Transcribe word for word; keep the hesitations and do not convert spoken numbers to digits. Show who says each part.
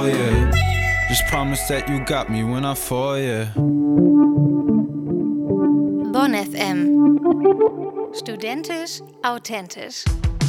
Speaker 1: fall, yeah. Just promise that you got me when I fall, yeah.
Speaker 2: Bonn F M. Studentisch authentisch.